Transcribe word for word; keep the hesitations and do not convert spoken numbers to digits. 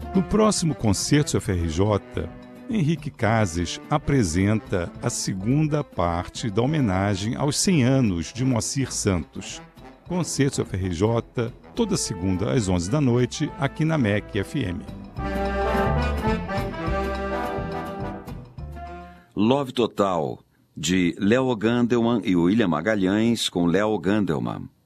No próximo Concertos F R J, Henrique Cases apresenta a segunda parte da homenagem aos cem anos de Moacir Santos. Concertos F R J, toda segunda às onze da noite, aqui na M E C F M. Love Total, de Léo Gandelman e William Magalhães, com Léo Gandelman.